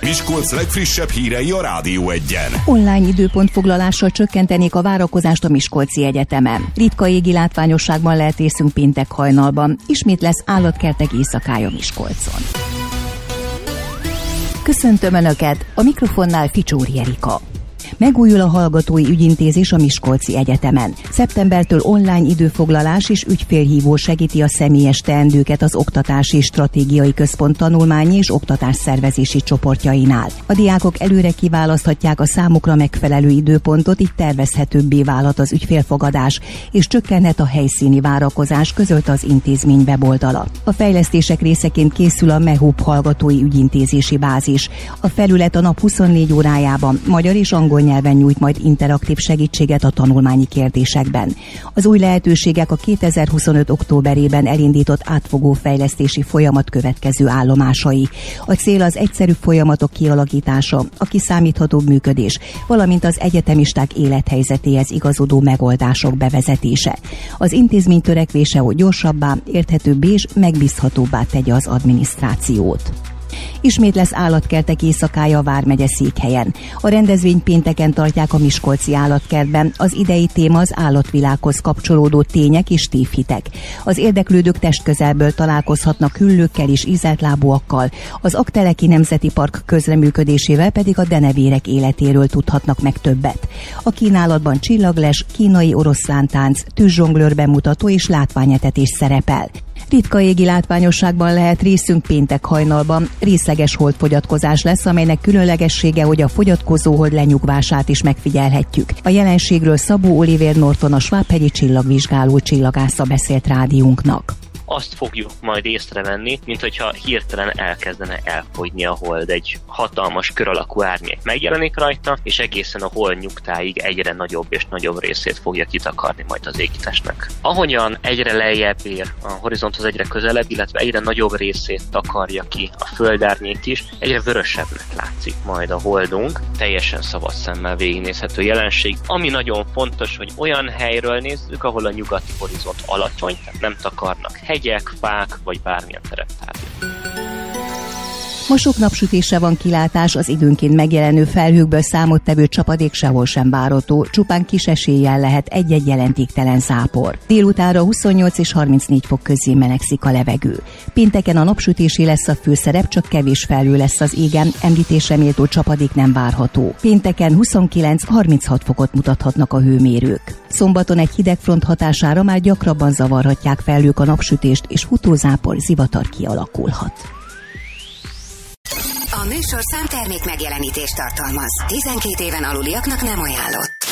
Miskolc legfrissebb hírei a Rádió Egyen. Online időpontfoglalással csökkentenék a várakozást a Miskolci Egyetemen. Ritka égi látványosságban lehet részünk péntek hajnalban. Ismét lesz állatkertek éjszakája Miskolcon. Köszöntöm Önöket, a mikrofonnál Ficsóri Erika. Megújul a hallgatói ügyintézés a Miskolci Egyetemen. Szeptembertől online időfoglalás és ügyfélhívó segíti a személyes teendőket az Oktatási Stratégiai Központ tanulmányi és oktatásszervezési csoportjainál. A diákok előre kiválaszthatják a számukra megfelelő időpontot, így tervezhetőbbé válhat az ügyfélfogadás, és csökkenhet a helyszíni várakozás, közölte az intézmény weboldala. A fejlesztések részeként készül a MEHUB hallgatói ügyintézési bázis. A felület a nap 24 órájában magyar és angol nyelven nyújt majd interaktív segítséget a tanulmányi kérdésekben. Az új lehetőségek a 2025. októberében elindított átfogó fejlesztési folyamat következő állomásai. A cél az egyszerű folyamatok kialakítása, a kiszámíthatóbb működés, valamint az egyetemisták élethelyzetéhez igazodó megoldások bevezetése. Az intézmény törekvése, hogy gyorsabbá, érthetőbbé és megbízhatóbbá tegye az adminisztrációt. Ismét lesz állatkertek éjszakája a vármegye székhelyen. A rendezvényt pénteken tartják a Miskolci állatkertben. Az idei téma az állatvilághoz kapcsolódó tények és tévhitek. Az érdeklődők testközelből találkozhatnak hüllőkkel és ízeltlábúakkal, az Aggteleki Nemzeti Park közreműködésével pedig a denevérek életéről tudhatnak meg többet. A kínálatban csillagles, kínai oroszlántánc, tűzzsonglőr bemutató és látványetetés szerepel. Ritka égi látványosságban lehet részünk péntek hajnalban. Részleges holdfogyatkozás lesz, amelynek különlegessége, hogy a fogyatkozó hold lenyugvását is megfigyelhetjük. A jelenségről Szabó Olivér Norton, a Svábhegyi csillagvizsgáló csillagásza beszélt rádiónknak. Azt fogjuk majd észrevenni, mint hogyha hirtelen elkezdene elfogyni a hold. Egy hatalmas kör alakú árnyék megjelenik rajta, és egészen a hold nyugtáig egyre nagyobb és nagyobb részét fogja kitakarni majd az égitestnek. Ahogyan egyre lejjebb ér a horizonthoz, egyre közelebb, illetve egyre nagyobb részét takarja ki a földárnyék is, egyre vörösebbnek látszik majd a holdunk. Teljesen szabad szemmel végignézhető jelenség. Ami nagyon fontos, hogy olyan helyről nézzük, ahol a nyugati horizont alacsony, tehát nem takarnak hegyek, fák vagy bármilyen tereptárgy. Ma sok napsütésre van kilátás, az időnként megjelenő felhőkből számottevő csapadék sehol sem várható, csupán kis eséllyel lehet egy-egy jelentéktelen zápor. Délutánra 28 és 34 fok közé melegszik a levegő. Pénteken a napsütésé lesz a főszerep, csak kevés felhő lesz az égen, említésre méltó csapadék nem várható. Pénteken 29-36 fokot mutathatnak a hőmérők. Szombaton egy hidegfront hatására már gyakrabban zavarhatják felhők a napsütést, és futózápor, zivatar kialakulhat. A műsorszám termék megjelenítést tartalmaz. 12 éven aluliaknak nem ajánlott.